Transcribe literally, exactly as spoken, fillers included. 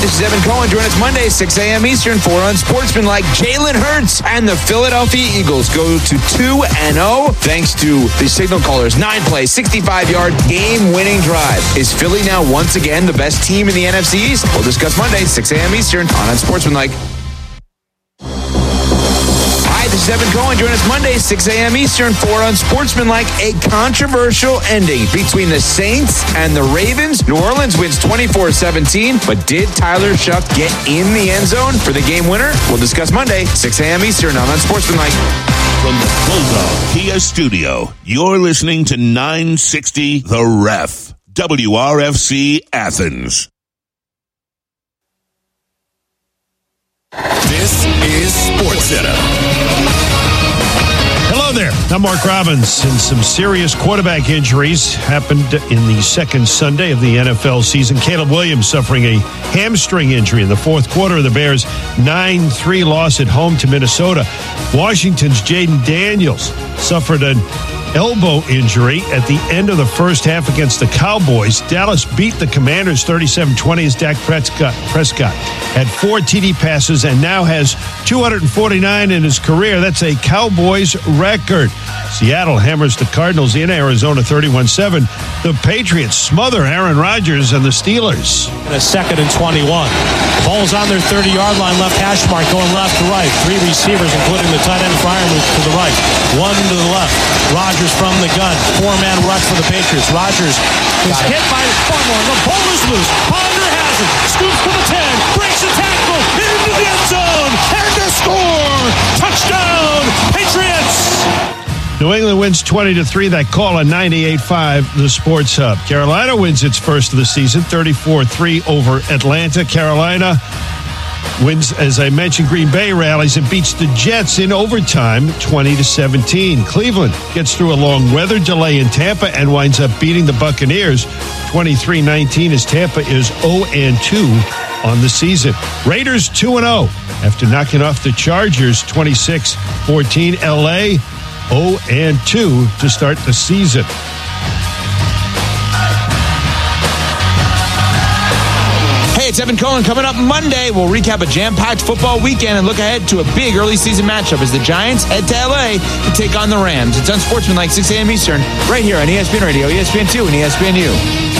this is Evan Cohen. Join us Monday, six a.m. Eastern for Unsportsmanlike. Jalen Hurts and the Philadelphia Eagles go to two and oh thanks to the signal callers' nine-play, sixty-five-yard game-winning drive. Is Philly now once again the best team in the N F C East? We'll discuss Monday, six a.m. Eastern on Unsportsmanlike. Hi, this is Evan Cohen. Join us Monday, six a.m. Eastern for Unsportsmanlike. A controversial ending between the Saints and the Ravens. New Orleans wins twenty-four seventeen, but did Tyler Shuck get in the end zone for the game winner? We'll discuss Monday, six a.m. Eastern on Unsportsmanlike. From the Bulldog Kia Studio, you're listening to nine sixty The Ref, W R F C Athens. This is SportsCenter. Hello there. I'm Mark Robbins. And some serious quarterback injuries happened in the second Sunday of the N F L season. Caleb Williams suffering a hamstring injury in the fourth quarter of the Bears' nine three loss at home to Minnesota. Washington's Jaden Daniels suffered an elbow injury at the end of the first half against the Cowboys. Dallas beat the Commanders thirty-seven twenty as Dak Prescott, Prescott had four T D passes and now has two hundred forty-nine in his career. That's a Cowboys record. Seattle hammers the Cardinals in Arizona thirty-one seven. The Patriots smother Aaron Rodgers and the Steelers. In a second and twenty-one. Ball's on their thirty-yard line, left hash mark, going left to right. Three receivers, including the tight end Freiermuth to the right. One to the left. Rodgers from the gun. Four-man rush for the Patriots. Rodgers is hit by Barmore. The ball is loose. Ponder has it. Scoops to the ten. Breaks the tackle. Into the end zone. And to score. Touchdown, Patriots. New England wins twenty to three. That call on ninety-eight point five, the Sports Hub. Carolina wins its first of the season, thirty-four three over Atlanta. Carolina wins, as I mentioned, Green Bay rallies and beats the Jets in overtime, twenty to seventeen. Cleveland gets through a long weather delay in Tampa and winds up beating the Buccaneers twenty-three nineteen as Tampa is oh and two on the season. Raiders two and oh after knocking off the Chargers twenty-six fourteen. L A oh and two to start the season. Hey, it's Evan Cohen. Coming up Monday, we'll recap a jam-packed football weekend and look ahead to a big early season matchup as the Giants head to L A to take on the Rams. It's Unsportsmanlike, six a.m. Eastern, right here on E S P N Radio, E S P N two, and E S P N U.